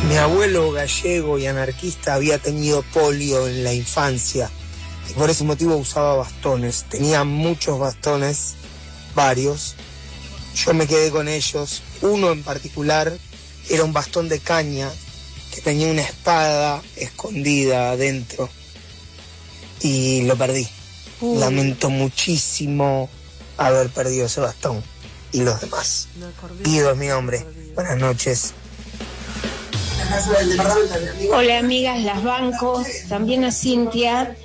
Mi abuelo gallego y anarquista había tenido polio en la infancia y por ese motivo usaba bastones. Tenía muchos bastones, varios. Yo me quedé con ellos. Uno en particular era un bastón de caña que tenía una espada escondida adentro y lo perdí. Lamento muchísimo haber perdido ese bastón y los demás. Guido es mi nombre. Buenas noches. Hola amigas, las banco, también a Cintia.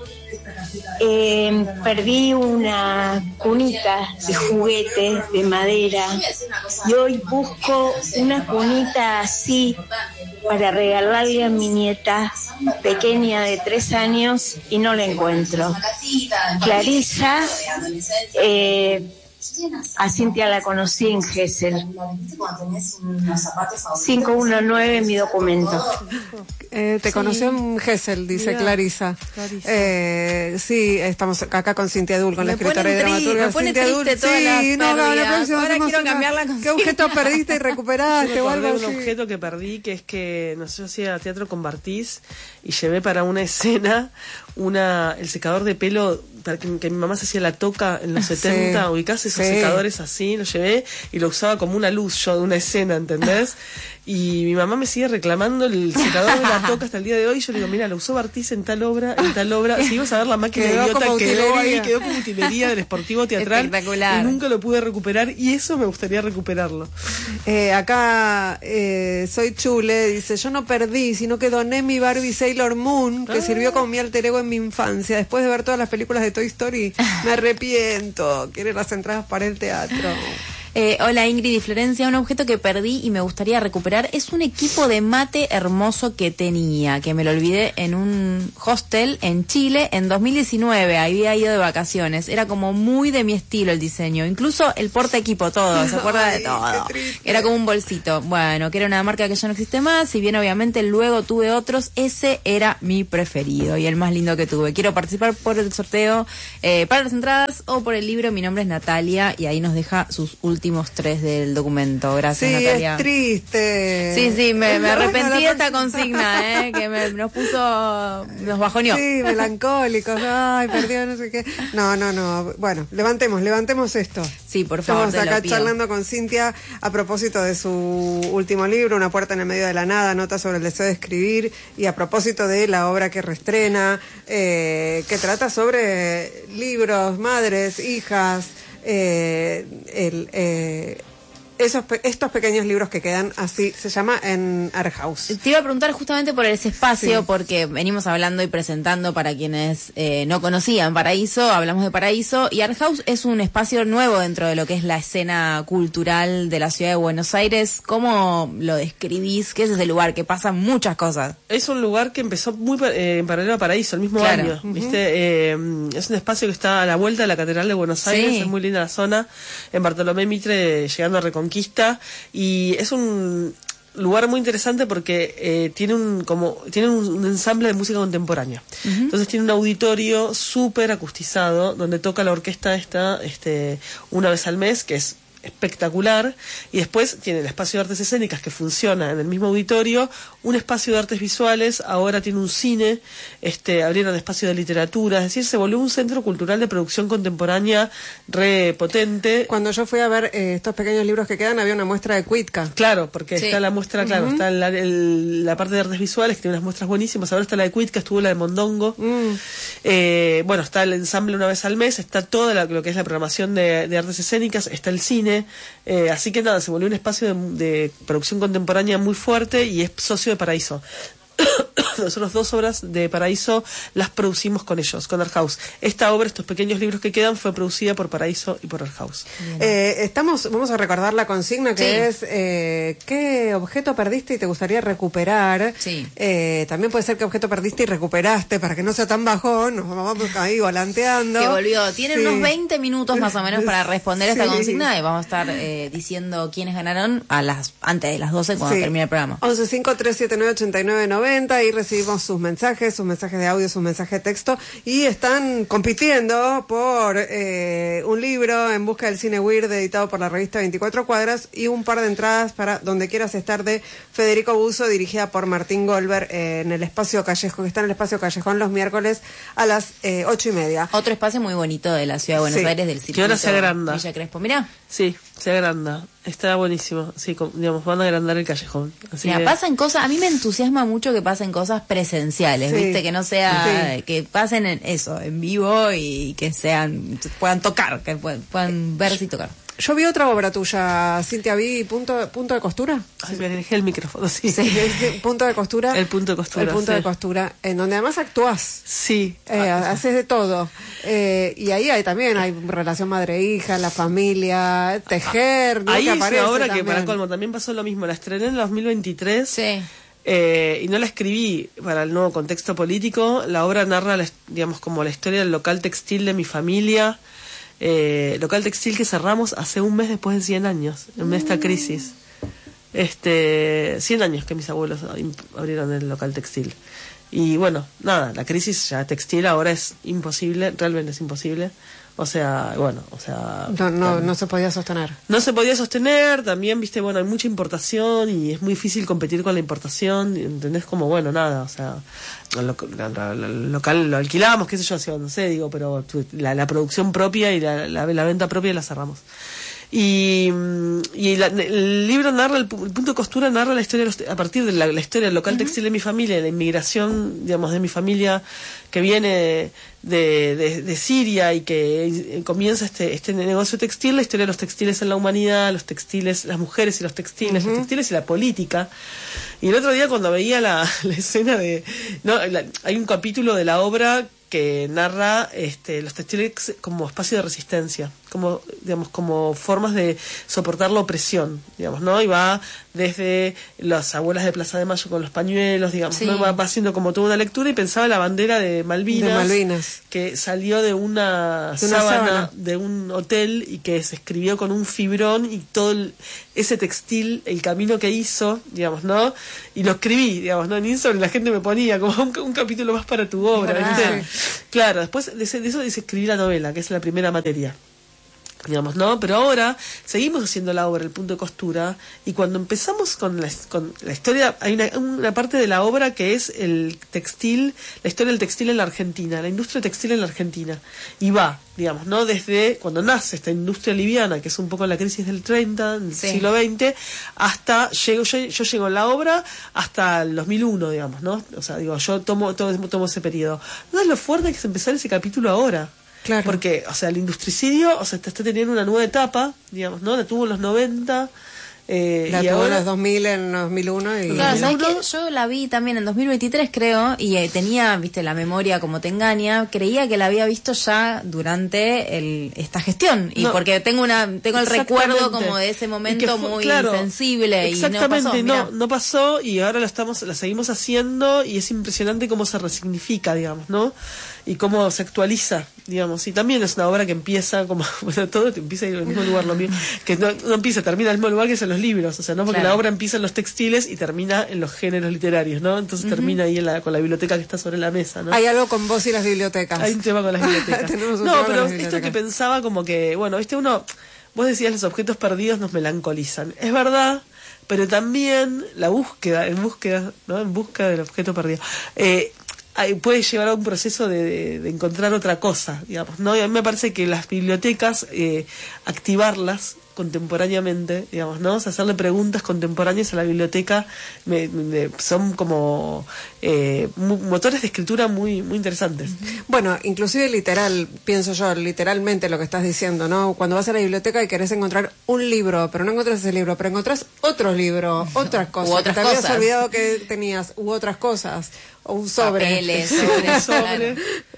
Perdí una cunita de juguete de madera y hoy busco una cunita así para regalarle a mi nieta pequeña de 3 años y no la encuentro. Clarisa, a Cintia la conocí en Gesell. 519 mi documento. Te conoció en Gesell, dice Clarisa. Sí, estamos acá con Cintia Dul, con la escritora y dramaturga. Me pone Cintia triste Dul. todas las Sí, no, la próxima ahora hacemos quiero cambiarla con ¿Qué objeto perdiste y recuperaste o algo un así? objeto que perdí, que es que, no sé, yo hacía teatro con Bartiz y llevé para una escena el secador de pelo para que mi mamá se hacía la toca en los 70, sí, ubicás esos secadores así, lo llevé y lo usaba como una luz yo de una escena, ¿entendés? Y mi mamá me sigue reclamando el secador de la toca hasta el día de hoy. Y yo le digo, mira, lo usó Bartiz en tal obra. Si ibas a ver la máquina idiota, quedó como utilería del Sportivo Teatral. Espectacular. Y nunca lo pude recuperar y eso me gustaría recuperarlo. Acá Soy Chule, dice, yo no perdí, sino que doné mi Barbie Sailor Moon, que sirvió como mi alter ego en mi infancia. Después de ver todas las películas de Toy Story, me arrepiento. Quiero las entradas para el teatro. Hola Ingrid y Florencia, un objeto que perdí y me gustaría recuperar es un equipo de mate hermoso que tenía, que me lo olvidé en un hostel en Chile en 2019, había ido de vacaciones, era como muy de mi estilo el diseño, incluso el porta equipo, todo, se acuerda de todo, era como un bolsito, bueno, que era una marca que ya no existe más, si bien obviamente luego tuve otros, ese era mi preferido y el más lindo que tuve. Quiero participar por el sorteo para las entradas o por el libro. Mi nombre es Natalia y ahí nos deja sus últimos 3 del documento. Gracias, Natalia. Es triste. Sí, me arrepentí de esta consigna, que nos bajoneó. Sí, melancólicos. Ay, perdió no sé qué. No. Bueno, levantemos esto. Sí, por favor. Estamos acá charlando con Cintia a propósito de su último libro, Una puerta en el medio de la nada, nota sobre el deseo de escribir, y a propósito de la obra que reestrena, que trata sobre libros, madres, hijas, estos pequeños libros que quedan así, se llama en Art House. Te iba a preguntar justamente por ese espacio, porque venimos hablando y presentando para quienes no conocían Paraíso, hablamos de Paraíso, y Art House es un espacio nuevo dentro de lo que es la escena cultural de la ciudad de Buenos Aires. ¿Cómo lo describís? ¿Qué es ese lugar? Que pasan muchas cosas. Es un lugar que empezó muy en paralelo a Paraíso, el mismo año, ¿viste? Es un espacio que está a la vuelta de la Catedral de Buenos Aires, es muy linda la zona, en Bartolomé Mitre, llegando a Reconquista, y es un lugar muy interesante porque tiene un ensamble de música contemporánea. Entonces tiene un auditorio súper acustizado donde toca la orquesta una vez al mes, que es espectacular, y después tiene el espacio de artes escénicas que funciona en el mismo auditorio, un espacio de artes visuales, ahora tiene un cine, abrieron espacio de literatura, es decir, se volvió un centro cultural de producción contemporánea re potente. Cuando yo fui a ver estos pequeños libros que quedan, había una muestra de Cuitca. Claro, porque está la muestra, está la parte de artes visuales, que tiene unas muestras buenísimas, ahora está la de Cuitca, estuvo la de Mondongo, está el ensamble una vez al mes, está toda lo que es la programación de artes escénicas, está el cine. Así que nada, se volvió un espacio de producción contemporánea muy fuerte y es socio de Paraíso. Nosotros 2 obras de Paraíso las producimos con ellos, con Art House. Esta obra, estos pequeños libros que quedan, fue producida por Paraíso y por Art House. Vamos a recordar la consigna que es ¿qué objeto perdiste y te gustaría recuperar? También puede ser qué objeto perdiste y recuperaste, para que no sea tan bajón, nos vamos ahí volanteando. Que volvió. Tienen unos 20 minutos más o menos para responder esta consigna y vamos a estar diciendo quiénes ganaron antes de las 12 cuando termine el programa. 1153798990 y recibimos sus mensajes de audio, sus mensajes de texto, y están compitiendo por un libro, En busca del cine weird, editado por la revista 24 Cuadras, y un par de entradas para Donde quieras estar, de Federico Buso, dirigida por Martín Goldberg, en el Espacio Callejón, que está en el Espacio Callejón los miércoles a las 8:30. Otro espacio muy bonito de la ciudad de Buenos Aires, del circuito. Que ahora se agranda. Villa Crespo, mirá. Sí, se agranda. Está buenísimo. Sí, digamos, van a agrandar el callejón. Así Mira, que... pasan cosas, a mí me entusiasma mucho que pasen cosas presenciales, ¿viste? Que no sea, que pasen en eso, en vivo, y que puedan tocar, que puedan verse y tocar. Yo vi otra obra tuya, Cintia, vi Punto de Costura. Ay, me alejé el micrófono, sí. Punto de Costura. El Punto de Costura. El Punto de Costura, en donde además actuás. Sí. Haces de todo. Y ahí también hay relación madre-hija, la familia, tejer, ¿no? Ahí que es aparece una obra también. que, para colmo, también pasó lo mismo. La estrené en el 2023. Sí. Y no la escribí para el nuevo contexto político. La obra narra, digamos, como la historia del local textil de mi familia. Local textil que cerramos hace un mes después de 100 años, en esta crisis. 100 años que mis abuelos abrieron el local textil. Y bueno, nada, la crisis ya textil ahora es imposible, realmente es imposible. No se podía sostener. No se podía sostener, también, viste, bueno, hay mucha importación y es muy difícil competir con la importación, ¿entendés? Como, bueno, nada, o sea, el local lo alquilamos, qué sé yo, no sé, digo, pero la producción propia y la venta propia la cerramos. Y el libro narra, el Punto de Costura narra la historia, a partir de la historia del local textil de mi familia, la inmigración, digamos, de mi familia que viene de Siria y que comienza este negocio textil, la historia de los textiles en la humanidad, los textiles, las mujeres y los textiles, los textiles y la política. Y el otro día cuando veía la escena hay un capítulo de la obra que narra los textiles como espacio de resistencia, como, digamos, como formas de soportar la opresión, digamos, ¿no? Y va desde las abuelas de Plaza de Mayo con los pañuelos, digamos, ¿no? Va haciendo como toda una lectura, y pensaba la bandera de Malvinas, que salió de una sábana de un hotel y que se escribió con un fibrón, y todo ese textil, el camino que hizo, digamos, ¿no? Y lo escribí, digamos, ¿no? En Instagram la gente me ponía como un capítulo más para tu obra, ¿viste? Claro, después de eso escribí la novela, que es la primera materia, digamos, ¿no? Pero ahora seguimos haciendo la obra, el Punto de Costura, y cuando empezamos con la historia, hay una parte de la obra que es el textil, la historia del textil en la Argentina, la industria textil en la Argentina, y va, digamos, ¿no? Desde cuando nace esta industria liviana, que es un poco la crisis del 30, del siglo XX, hasta yo llego en la obra hasta el 2001, digamos, ¿no? O sea, digo, yo tomo ese periodo. No es lo fuerte que es empezar ese capítulo ahora. Claro. Porque, o sea, el industricidio, o sea, está teniendo una nueva etapa, digamos, ¿no? La tuvo en los 90. La tuvo en los 2000, en 2001. Y claro, ¿sabes qué? Yo la vi también en 2023, creo, y tenía, viste, la memoria como te engaña. Creía que la había visto ya durante esta gestión. Y porque tengo el recuerdo como de ese momento muy sensible. Exactamente, y no pasó, y ahora la seguimos haciendo, y es impresionante cómo se resignifica, digamos, ¿no? Y cómo se actualiza, digamos. Y también es una obra que empieza como, bueno, todo empieza en el mismo lugar, lo mismo, que no empieza, termina en el mismo lugar que es en los libros, o sea, no, porque la obra empieza en los textiles y termina en los géneros literarios, ¿no? Entonces termina ahí con la biblioteca que está sobre la mesa, ¿no? Hay algo con vos y las bibliotecas. Hay un tema con las bibliotecas. No, pero esto que pensaba como que, bueno, vos decías, los objetos perdidos nos melancolizan. Es verdad, pero también la búsqueda, ¿no? En busca del objeto perdido. Puede llevar a un proceso de encontrar otra cosa, digamos, ¿no? Y a mí me parece que las bibliotecas, activarlas contemporáneamente, digamos, ¿no? O sea, hacerle preguntas contemporáneas a la biblioteca son como motores de escritura muy, muy interesantes. Bueno, inclusive pienso yo, literalmente lo que estás diciendo, ¿no? Cuando vas a la biblioteca y querés encontrar un libro, pero no encontrás ese libro, pero encontrás otro libro, otras cosas, otras que te habías cosas. olvidado que tenías, u otras cosas, o un sobre. Papeles, sobre.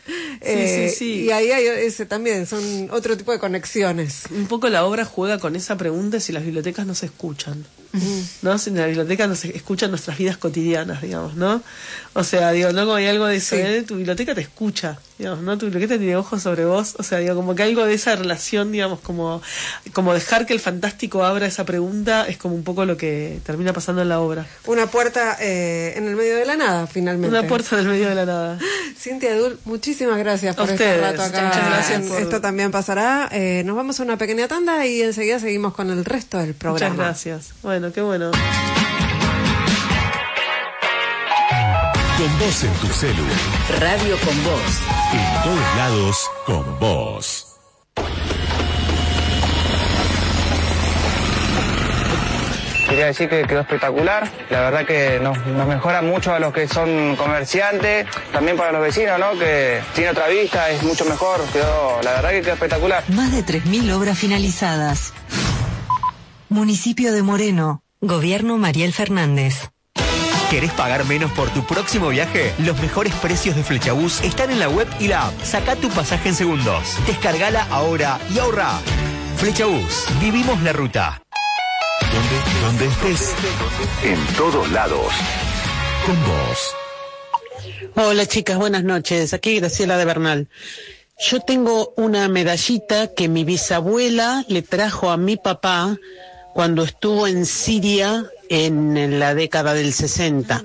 Sí. Y ahí hay también son otro tipo de conexiones. Un poco la obra juega con esa pregunta, si las bibliotecas no se escuchan, ¿no? Si en la biblioteca no se escuchan nuestras vidas cotidianas, digamos, ¿no? O sea, digo, luego hay algo de eso, tu biblioteca te escucha, digamos, ¿no? Tu biblioteca tiene ojos sobre vos, o sea, digo, como que algo de esa relación, digamos, como dejar que el fantástico abra esa pregunta es como un poco lo que termina pasando en la obra. Una puerta en el medio de la nada, finalmente. Una puerta en el medio de la nada. Cintia Edul, muchísimas gracias por este rato acá. Muchas gracias. Esto también pasará. Nos vamos a una pequeña tanda y enseguida seguimos con el resto del programa. Muchas gracias. Bueno, qué bueno. Con vos en tu celu. Radio con vos. En todos lados, con vos. Quería decir que quedó espectacular. La verdad que nos mejora mucho a los que son comerciantes, también para los vecinos, ¿no? Que tiene otra vista, es mucho mejor. La verdad que quedó espectacular. Más de 3.000 obras finalizadas. Municipio de Moreno. Gobierno Mariel Fernández. ¿Querés pagar menos por tu próximo viaje? Los mejores precios de Flechabús están en la web y la app. Sacá tu pasaje en segundos. Descargala ahora y ahorrá. Flechabús. Vivimos la ruta. Donde estés. En todos lados. Con vos. Hola chicas, buenas noches. Aquí Graciela de Bernal. Yo tengo una medallita que mi bisabuela le trajo a mi papá cuando estuvo en Siria en la década del 60.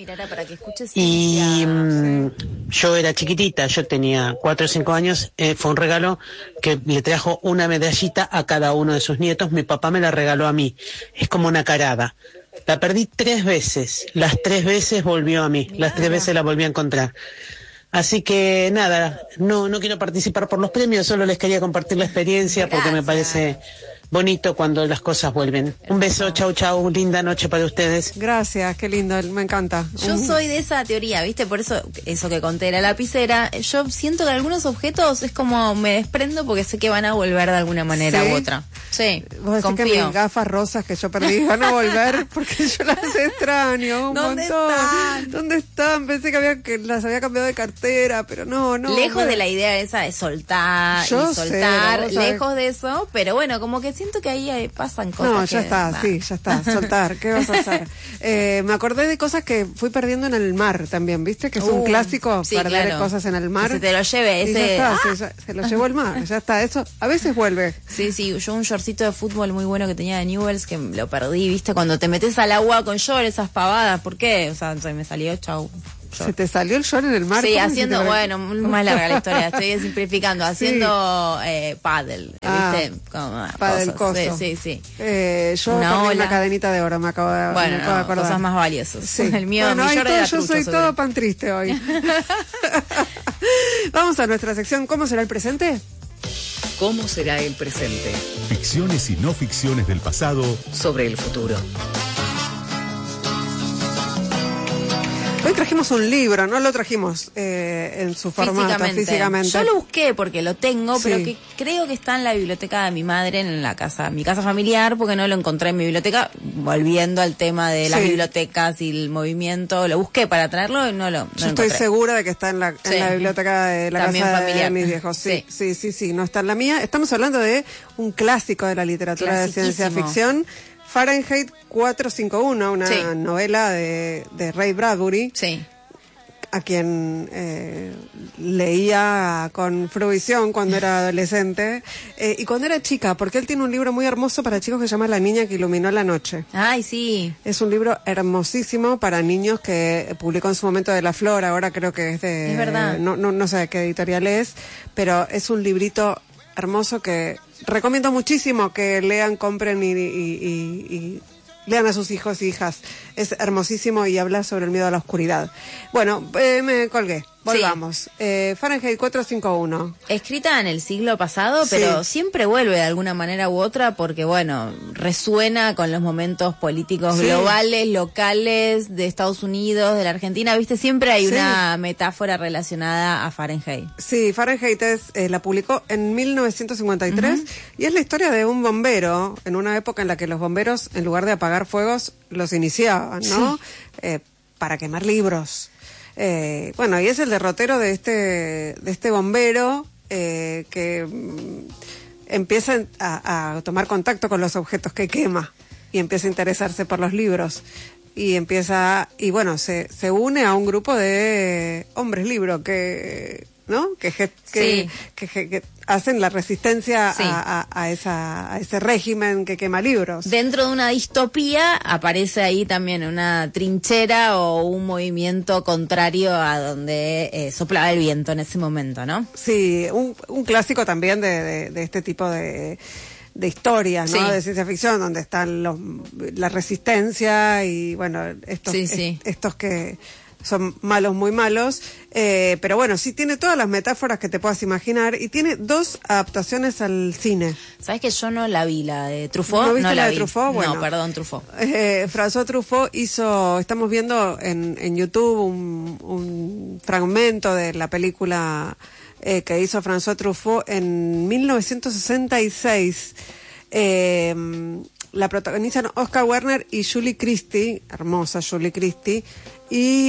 Y yo era chiquitita, yo tenía 4 o 5 años, fue un regalo que le trajo una medallita a cada uno de sus nietos, mi papá me la regaló a mí, es como una carada. La perdí 3 veces, las 3 veces volvió a mí, las 3 veces la volví a encontrar. Así que nada, no quiero participar por los premios, solo les quería compartir la experiencia porque me parece bonito cuando las cosas vuelven. Un beso, chau, linda noche para ustedes. Gracias, qué lindo, me encanta. Yo soy de esa teoría, ¿viste? Por eso que conté de la lapicera, yo siento que algunos objetos es como me desprendo porque sé que van a volver de alguna manera u otra. Sí, vos decís que mis gafas rosas que yo perdí van a volver porque yo las extraño un montón. ¿Dónde están? Pensé que las había cambiado de cartera, pero no. Lejos de la idea esa de soltar, lejos de eso, pero bueno, como que siento que ahí pasan cosas. No, ya está, soltar, ¿qué vas a hacer? Me acordé de cosas que fui perdiendo en el mar también, ¿viste? Que es un clásico, perder cosas en el mar. Que se te lo lleve ese. Ya está, se lo llevó el mar, ya está, eso a veces vuelve. Sí, yo un shortcito de fútbol muy bueno que tenía de Newells que lo perdí, ¿viste? Cuando te metes al agua con short, esas pavadas, ¿por qué? O sea, se me salió, chau. ¿Se te salió el short en el mar? Sí, haciendo, bueno, más larga la historia, estoy simplificando, haciendo paddle, ¿viste? Paddle coso. Sí. Yo una cadenita de oro, me acabo de acordar. Cosas más valiosas. Sí. El mío, yo soy todo pan triste hoy. Vamos a nuestra sección, ¿cómo será el presente? ¿Cómo será el presente? Ficciones y no ficciones del pasado sobre el futuro. Hoy trajimos un libro, no lo trajimos en su formato físicamente. Yo lo busqué porque lo tengo, pero que creo que está en la biblioteca de mi madre, en mi casa familiar, porque no lo encontré en mi biblioteca. Volviendo al tema de las bibliotecas y el movimiento, lo busqué para traerlo y no lo encontré. Estoy segura de que está en la biblioteca de la también casa familiar. de mis viejos. Sí, no está en la mía. Estamos hablando de un clásico de la literatura de ciencia ficción. Fahrenheit 451, una novela de Ray Bradbury, a quien leía con fruición cuando era adolescente y cuando era chica, porque él tiene un libro muy hermoso para chicos que se llama La niña que iluminó la noche. Ay, sí. Es un libro hermosísimo para niños que publicó en su momento de La Flor, ahora creo que es de... Es verdad. No sé de qué editorial es, pero es un librito hermoso que recomiendo muchísimo que lean, compren y lean a sus hijos y hijas. Es hermosísimo y habla sobre el miedo a la oscuridad. Bueno, me colgué. Volvamos. Fahrenheit 451. Escrita en el siglo pasado, pero siempre vuelve de alguna manera u otra porque, bueno, resuena con los momentos políticos globales, locales, de Estados Unidos, de la Argentina. ¿Viste? Siempre hay una metáfora relacionada a Fahrenheit. Sí, Fahrenheit la publicó en 1953 y es la historia de un bombero en una época en la que los bomberos, en lugar de apagar fuegos, los iniciaban, ¿no? Para quemar libros. Bueno, y es el derrotero de este bombero que empieza a tomar contacto con los objetos que quema y empieza a interesarse por los libros y bueno, se une a un grupo de hombres libro que ¿no? Que hacen la resistencia a ese régimen que quema libros. Dentro de una distopía aparece ahí también una trinchera o un movimiento contrario a donde soplaba el viento en ese momento, ¿no? Sí, un clásico también de este tipo de historias, ¿no? De ciencia ficción, donde están la resistencia y, bueno, estos que son malos, muy malos, pero bueno, sí tiene todas las metáforas que te puedas imaginar y tiene 2 adaptaciones al cine. ¿Sabes que yo no la vi, la de Truffaut? ¿No viste la de vi. Truffaut? Bueno, no, perdón, Truffaut. François Truffaut estamos viendo en YouTube un fragmento de la película que hizo François Truffaut en 1966. La protagonizan Oscar Werner y Julie Christie, hermosa Julie Christie, y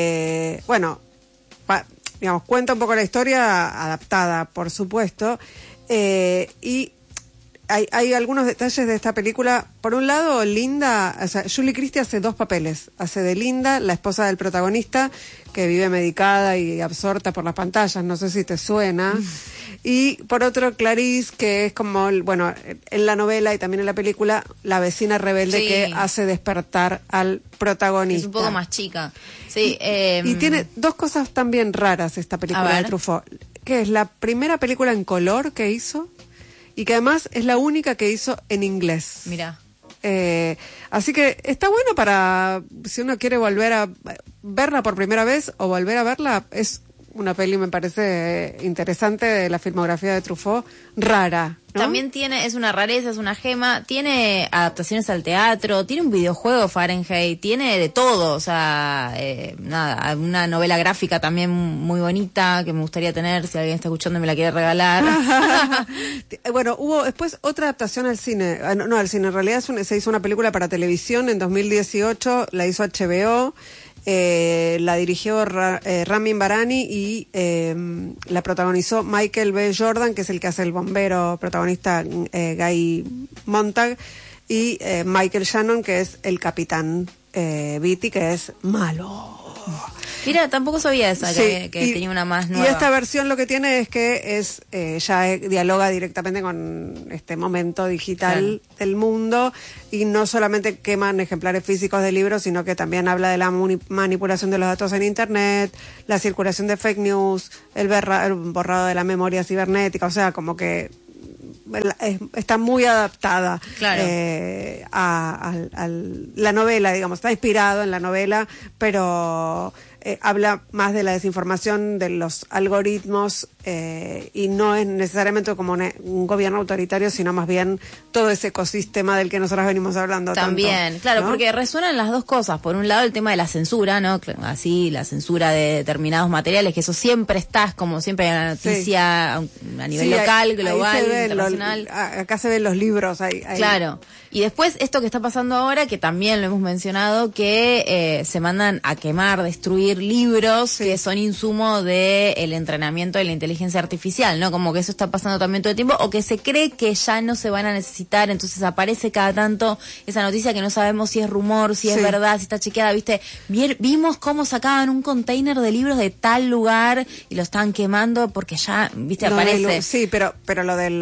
digamos, cuenta un poco la historia, adaptada, por supuesto, y hay algunos detalles de esta película. Por un lado, Linda, o sea, Julie Christie hace 2 papeles. Hace de Linda, la esposa del protagonista, que vive medicada y absorta por las pantallas, no sé si te suena. Y por otro, Clarice, que es como, bueno, en la novela y también en la película, la vecina rebelde que hace despertar al protagonista. Es un poco más chica. Sí, y tiene 2 cosas también raras esta película de Truffaut, que es la primera película en color que hizo, y que además es la única que hizo en inglés. Mira. Así que está bueno para, si uno quiere volver a verla por primera vez o volver a verla, es una peli, me parece interesante, de la filmografía de Truffaut, rara, ¿no? También es una rareza, es una gema, tiene adaptaciones al teatro, tiene un videojuego, Fahrenheit, tiene de todo, o sea, una novela gráfica también muy bonita que me gustaría tener, si alguien está escuchando y me la quiere regalar. Bueno, hubo después otra adaptación al cine, no al cine, en realidad se hizo una película para televisión en 2018, la hizo HBO. La dirigió Ramin Barani y la protagonizó Michael B. Jordan, que es el que hace el bombero protagonista, Guy Montag, y Michael Shannon, que es el capitán Beatty, que es malo. Mira, tampoco sabía esa, que tenía una más nueva. Y esta versión lo que tiene es que dialoga directamente con este momento digital del mundo, y no solamente queman ejemplares físicos de libros, sino que también habla de la manipulación de los datos en Internet, la circulación de fake news, el borrado de la memoria cibernética, o sea, como que está muy adaptada a la novela, digamos, está inspirado en la novela, pero habla más de la desinformación, de los algoritmos, y no es necesariamente como un gobierno autoritario, sino más bien todo ese ecosistema del que nosotros venimos hablando también, tanto, claro, ¿no? Porque resuenan las 2 cosas. Por un lado, el tema de la censura, ¿no? Así, la censura de determinados materiales, que eso siempre está, como siempre hay una noticia a nivel local, global, internacional. Acá se ven los libros. Claro. Y después, esto que está pasando ahora, que también lo hemos mencionado, que se mandan a quemar, destruir libros que son insumo del entrenamiento de la inteligencia artificial, ¿no? Como que eso está pasando también todo el tiempo, o que se cree que ya no se van a necesitar, entonces aparece cada tanto esa noticia que no sabemos si es rumor, si es verdad, si está chequeada, ¿viste? Vimos cómo sacaban un container de libros de tal lugar y lo estaban quemando porque ya, ¿viste? Aparece. Sí, pero lo de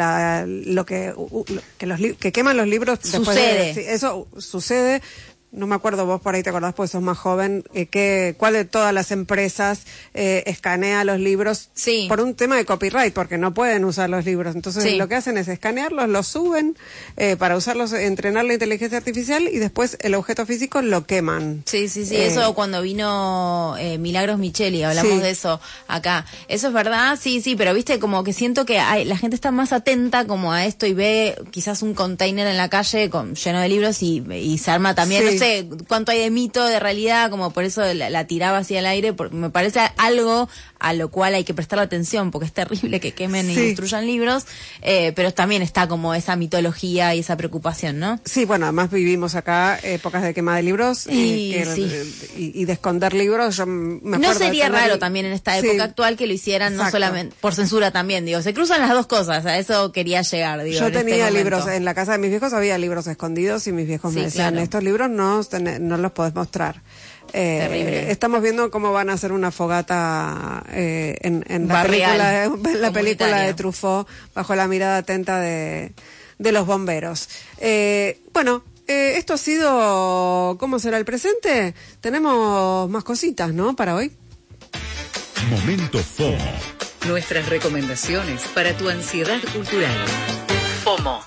que queman los libros sucede. Eso sucede. No me acuerdo, vos por ahí te acordás, pues sos más joven, ¿cuál de todas las empresas escanea los libros por un tema de copyright? Porque no pueden usar los libros. Entonces lo que hacen es escanearlos, los suben para usarlos, entrenar la inteligencia artificial, y después el objeto físico lo queman. Sí. Eso cuando vino Milagros Micheli, hablamos de eso acá. Eso es verdad, sí, pero viste, como que siento que la gente está más atenta como a esto y ve quizás un container en la calle lleno de libros y se arma también, no sé cuánto hay de mito, de realidad, como por eso la tiraba así al aire, porque me parece algo a lo cual hay que prestar atención, porque es terrible que quemen y destruyan libros, pero también está como esa mitología y esa preocupación, ¿no? Sí, bueno, además vivimos acá épocas de quema de libros y de esconder libros. Yo me acuerdo, no sería raro también en esta época actual que lo hicieran, no solamente por censura también, digo, se cruzan las 2 cosas, a eso quería llegar, digo. Yo tenía libros, en la casa de mis viejos había libros escondidos, y mis viejos me decían, estos libros no no los podés mostrar. Estamos viendo cómo van a hacer una fogata en la película de Truffaut, bajo la mirada atenta de los bomberos. Esto ha sido ¿Cómo será el presente? Tenemos más cositas, ¿no? Para hoy. Momento FOMO. Nuestras recomendaciones para tu ansiedad cultural. FOMO.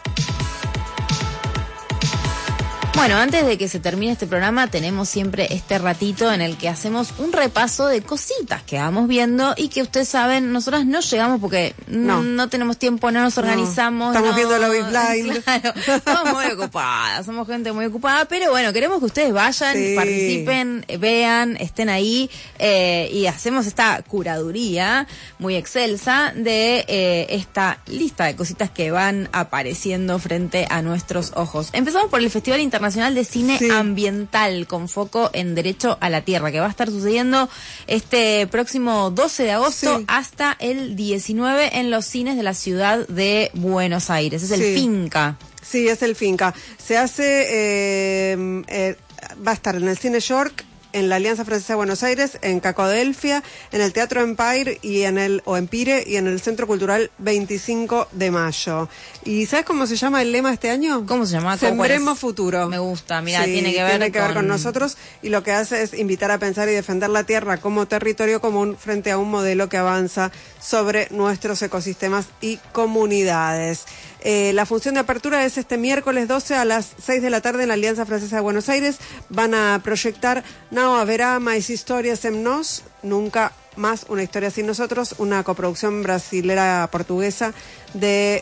Bueno, antes de que se termine este programa, tenemos siempre este ratito en el que hacemos un repaso de cositas que vamos viendo y que ustedes saben, nosotras no llegamos porque no tenemos tiempo, no nos organizamos. Estamos viendo Love is Blind. Claro, estamos muy ocupadas, somos gente muy ocupada, pero bueno, queremos que ustedes vayan, participen, vean, estén ahí y hacemos esta curaduría muy excelsa de esta lista de cositas que van apareciendo frente a nuestros ojos. Empezamos por el Festival Internacional de Cine Ambiental con foco en Derecho a la Tierra, que va a estar sucediendo este próximo 12 de agosto hasta el 19 en los cines de la ciudad de Buenos Aires. Es el Finca. Sí, es el Finca. Se hace, va a estar en el Cine York, en la Alianza Francesa de Buenos Aires, en Cacodelfia, en el Teatro Empire Empire y en el Centro Cultural 25 de Mayo. ¿Y sabes cómo se llama el lema de este año? ¿Cómo se llama? Sembremos futuro. Me gusta, mira, tiene que ver con nosotros, y lo que hace es invitar a pensar y defender la tierra como territorio común frente a un modelo que avanza sobre nuestros ecosistemas y comunidades. La función de apertura es este miércoles 12 a las 6 de la tarde en la Alianza Francesa de Buenos Aires. Van a proyectar No haverá más historias en nos, nunca más una historia sin nosotros, una coproducción brasilera-portuguesa de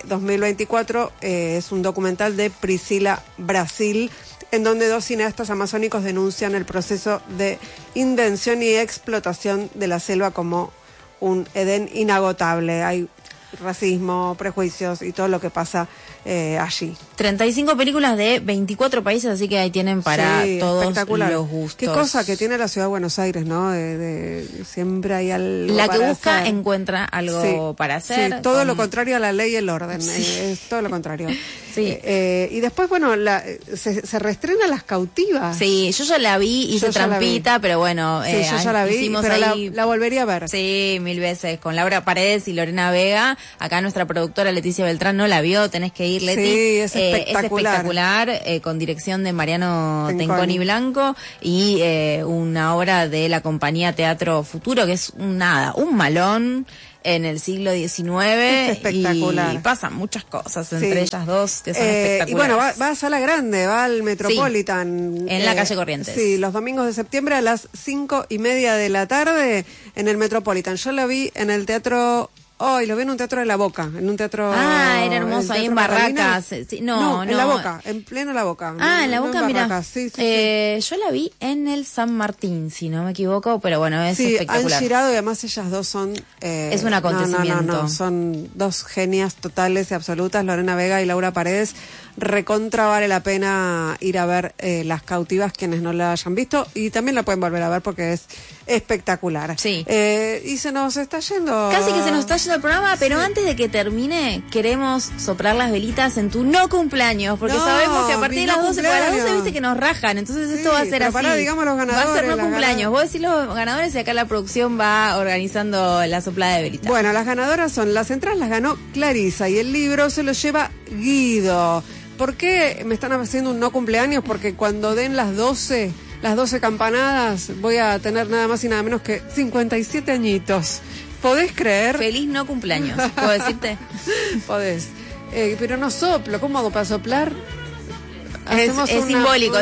2024. Es un documental de Priscila Brasil, en donde dos cineastas amazónicos denuncian el proceso de invención y explotación de la selva como un edén inagotable. Hay racismo, prejuicios y todo lo que pasa allí. 35 películas de 24 países, así que ahí tienen para todos los gustos. Qué cosa que tiene la ciudad de Buenos Aires, ¿no? Siempre hay algo la que para busca hacer. Encuentra algo para hacer. Sí, todo lo contrario a la ley y el orden. Es todo lo contrario. Sí. Y después, bueno, se reestrena Las Cautivas. Sí, yo ya la vi, hice trampita, pero bueno. Sí, yo ya la vi, pero la volvería a ver. Sí, 1000 veces, con Laura Paredes y Lorena Vega. Acá nuestra productora Leticia Beltrán no la vio, tenés que ir, Leti. Sí, es espectacular. Con dirección de Mariano Tenconi Blanco y una obra de la compañía Teatro Futuro, que es un malón en el siglo XIX. Es espectacular. Y pasan muchas cosas entre ellas dos que son espectaculares. Y bueno, va a Sala Grande, va al Metropolitan. En la calle Corrientes. Sí, los domingos de septiembre a las 5:30 de la tarde en el Metropolitan. Yo la vi en el teatro... lo vi en un teatro de La Boca, en un teatro... era hermoso, ahí en Barracas. Sí, no, en La Boca, en pleno La Boca. En La Boca, mira. Sí. Yo la vi en el San Martín, si no me equivoco, pero bueno, es espectacular. Sí, han girado y además ellas dos son... es un acontecimiento. No, son dos genias totales y absolutas, Lorena Vega y Laura Paredes. Recontra vale la pena ir a ver Las Cautivas, quienes no la hayan visto, y también la pueden volver a ver porque es espectacular. Sí. Y se nos está yendo... Casi que se nos está yendo el programa, pero antes de que termine, queremos soplar las velitas en tu no cumpleaños, porque sabemos que a partir de las 12, para las 12 viste que nos rajan, entonces esto va a ser así. Digamos los ganadores, va a ser no cumpleaños. Vos decís los ganadores y acá la producción va organizando la soplada de velitas. Bueno, las ganadoras son, las entradas las ganó Clarisa y el libro se lo lleva Guido. ¿Por qué me están haciendo un no cumpleaños? Porque cuando den las 12 campanadas, voy a tener nada más y nada menos que 57 añitos. ¿Podés creer? Feliz no cumpleaños, ¿puedo decirte? Podés. Pero no soplo, ¿cómo hago para soplar? Es simbólico.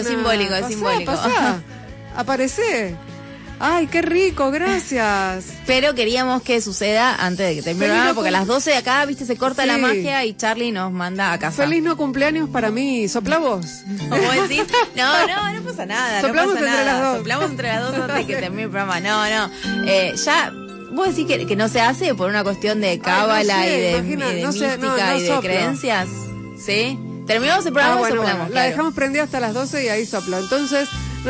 Pasá. Aparece. Ay, qué rico, gracias. Pero queríamos que suceda antes de que termine el programa, porque a las 12 de acá, viste, se corta la magia y Charlie nos manda a casa. Feliz no cumpleaños para mí. ¿Sopla vos? ¿Cómo decís? No pasa nada. Soplamos no pasa entre nada. las dos. Soplamos entre las dos antes de que termine el programa. No. Ya... ¿Vos decís que no se hace por una cuestión de cábala y de mística y de creencias? ¿Sí? Terminamos el programa y soplamos. Bueno, la dejamos prendida hasta las 12 y ahí soplo. Entonces,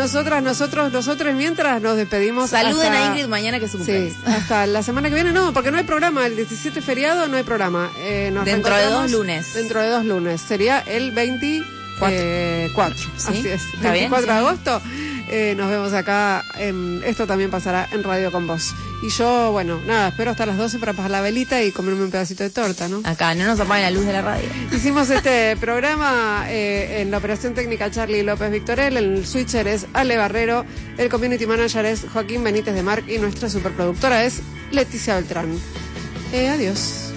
nosotros mientras nos despedimos. Saluden a Ingrid mañana que es su cumpleaños. Sí, hasta la semana que viene no, porque no hay programa. El 17 feriado no hay programa. Dentro de 2 lunes. Dentro de 2 lunes. Sería el 20... 4. ¿Sí? Así es. ¿Está bien? 24 de Sí. agosto. Nos vemos acá. Esto también pasará en Radio con Vos. Y yo, bueno, nada, espero hasta las 12 para pasar la velita y comerme un pedacito de torta, ¿no? Acá, no nos apaguen la luz de la radio. Hicimos este programa en la operación técnica Charlie López Victorel, el switcher es Ale Barrero, el community manager es Joaquín Benítez de Marc y nuestra superproductora es Leticia Beltrán. Adiós.